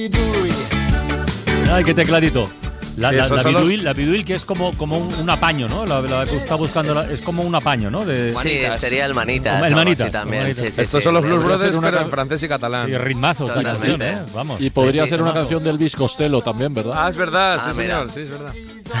Ay, qué tecladito. La Sí, biduil, que es como un apaño, ¿no? La que está buscando es como un apaño, ¿no? Sí, sería el Manitas. El algo Manitas, así también. Manitas. Sí, sí, Estos sí. son los Blues Podría ser Brothers, una pero en can- francés y catalán. Y ritmazo esta Totalmente. canción, ¿eh? Vamos. Y podría Sí, ser una temazo. canción del Elvis Costello también, ¿verdad? Ah, es verdad, Ah, sí mira. señor, sí es verdad.